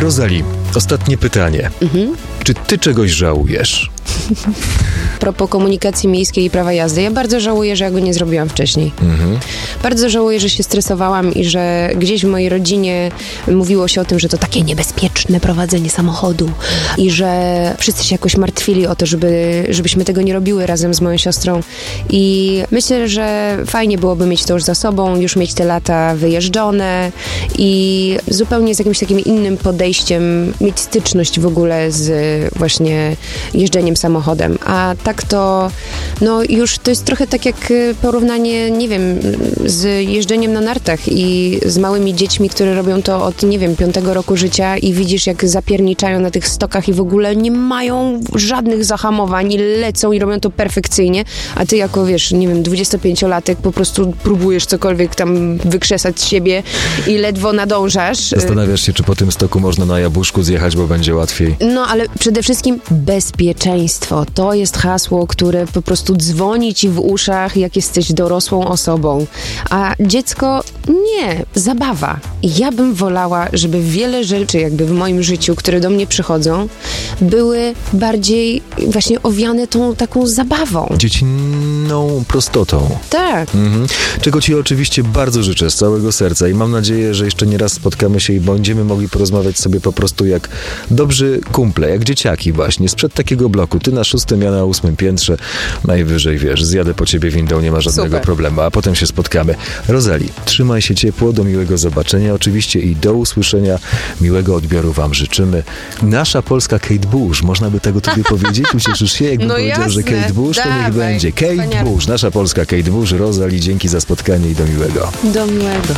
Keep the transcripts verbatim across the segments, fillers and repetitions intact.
Rozali, ostatnie pytanie. Mhm. Czy ty czegoś żałujesz? A propos komunikacji miejskiej i prawa jazdy, ja bardzo żałuję, że ja go nie zrobiłam wcześniej. Mhm. Bardzo żałuję, że się stresowałam i że gdzieś w mojej rodzinie mówiło się o tym, że to takie niebezpieczne prowadzenie samochodu i że wszyscy się jakoś martwili o to, żeby, żebyśmy tego nie robiły razem z moją siostrą. I myślę, że fajnie byłoby mieć to już za sobą, już mieć te lata wyjeżdżone i zupełnie z jakimś takim innym podejściem mieć styczność w ogóle z właśnie jeżdżeniem samochodem. A tak to, no już to jest trochę tak jak porównanie, nie wiem, z jeżdżeniem na nartach i z małymi dziećmi, które robią to od, nie wiem, piątego roku życia i widzisz, jak zapierniczają na tych stokach i w ogóle nie mają żadnych zahamowań i lecą i robią to perfekcyjnie, a ty jako, wiesz, nie wiem, dwudziestopięciolatek po prostu próbujesz cokolwiek tam wykrzesać z siebie i ledwo nadążasz. Zastanawiasz się, czy po tym stoku można na jabłuszku zjechać, bo będzie łatwiej. No, ale przede wszystkim bezpieczeństwo. To jest hasło, które po prostu dzwoni ci w uszach, jak jesteś dorosłą osobą. A dziecko nie. Zabawa. Ja bym wolała, żeby wiele rzeczy jakby w moim życiu, które do mnie przychodzą, były bardziej właśnie owiane tą taką zabawą. Dziecinną prostotą. Tak. Mhm. Czego ci oczywiście bardzo życzę z całego serca i mam nadzieję, że jeszcze nie raz spotkamy się i będziemy mogli porozmawiać sobie po prostu jak dobrzy kumple, jak dzieciaki właśnie, sprzed takiego bloku. Ty na szóstym, ja na ósmym piętrze. Najwyżej, wiesz, zjadę po ciebie windą, nie ma żadnego Super. problemu, a potem się spotkamy. Rozali, trzymaj się ciepło, do miłego zobaczenia oczywiście i do usłyszenia. Miłego odbioru wam życzymy. Nasza polska Kate Bush, można by tego tobie powiedzieć? Ucieszysz się, jakbym no powiedział, jasne. że Kate Bush, to Dawaj. niech będzie. Kate Wspaniale. Bush, nasza polska Kate Bush. Rozali, dzięki za spotkanie i do miłego. Do miłego.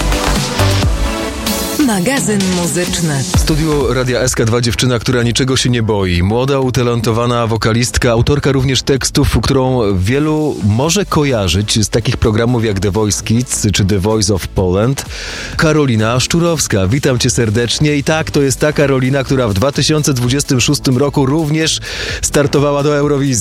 Magazyn muzyczny. W studiu Radia S K dwa dziewczyna, która niczego się nie boi. Młoda, utalentowana wokalistka, autorka również tekstów, którą wielu może kojarzyć z takich programów jak The Voice Kids czy The Voice of Poland. Karolina Szczurowska. Witam cię serdecznie. I tak, to jest ta Karolina, która w dwa tysiące dwudziestym szóstym roku również startowała do Eurowizji.